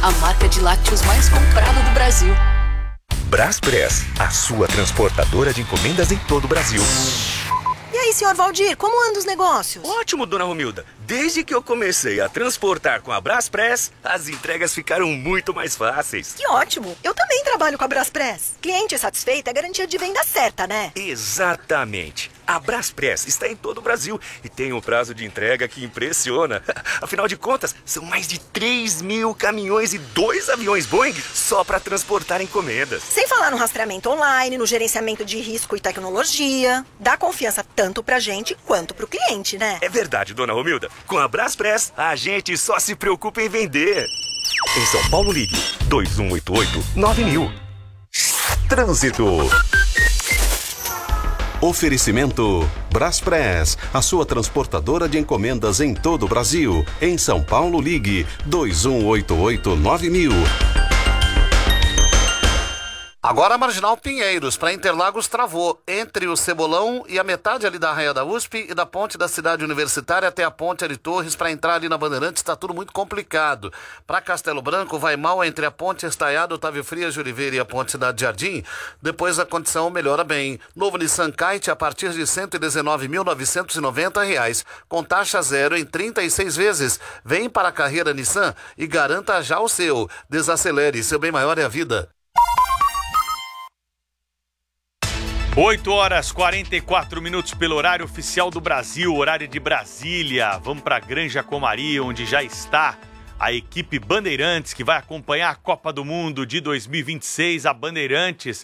a marca de lácteos mais comprada do Brasil. Braspress, a sua transportadora de encomendas em todo o Brasil. E aí, senhor Valdir, como andam os negócios? Ótimo, dona Romilda. Desde que eu comecei a transportar com a Braspress, as entregas ficaram muito mais fáceis. Que ótimo! Eu também trabalho com a Braspress. Cliente satisfeito é garantia de venda certa, né? Exatamente. A Braspress está em todo o Brasil e tem um prazo de entrega que impressiona. Afinal de contas, são mais de 3.000 caminhões e 2 aviões Boeing só para transportar encomendas. Sem falar no rastreamento online, no gerenciamento de risco e tecnologia. Dá confiança tanto pra gente quanto pro cliente, né? É verdade, dona Romilda. Com a Braspress, a gente só se preocupa em vender. Em São Paulo, ligue 2188-9000. Trânsito. Oferecimento Braspress, a sua transportadora de encomendas em todo o Brasil. Em São Paulo, ligue 2188-9000. Agora a Marginal Pinheiros, para Interlagos, travou entre o Cebolão e a metade ali da Arraia da USP e da ponte da Cidade Universitária até a ponte de Torres. Para entrar ali na Bandeirantes está tudo muito complicado. Para Castelo Branco vai mal entre a ponte Estaiado, Otávio Frias de Oliveira e a ponte Cidade Jardim. Depois a condição melhora bem. Novo Nissan Kite a partir de R$ 119.990, com taxa zero em 36 vezes. Vem para a carreira Nissan e garanta já o seu. Desacelere, seu bem maior é a vida. 8h44 pelo horário oficial do Brasil, horário de Brasília. Vamos para Granja Comari, onde já está a equipe Bandeirantes, que vai acompanhar a Copa do Mundo de 2026. A Bandeirantes